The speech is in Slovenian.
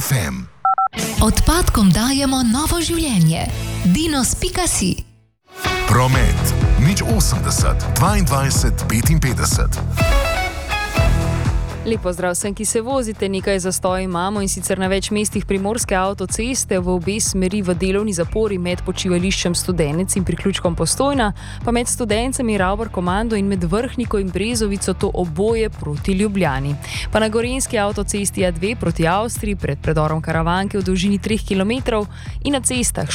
FM. Odpadkom dajemo novo življenje. Dinos.si. Promet 080 22 55. Lepo zdrav vsem, ki se vozite, nekaj zastoj imamo in sicer na več mestih primorske avtoceste v obe smeri v delovni zapori med počivališčem Studenec in priključkom Postojna, pa med Studencami Ravbar Komando in med Vrhniko in Brezovico, to oboje proti Ljubljani. Pa na gorenjski avtocesti A2 proti Avstriji pred predorom Karavanke v dolžini 3 km in na cestah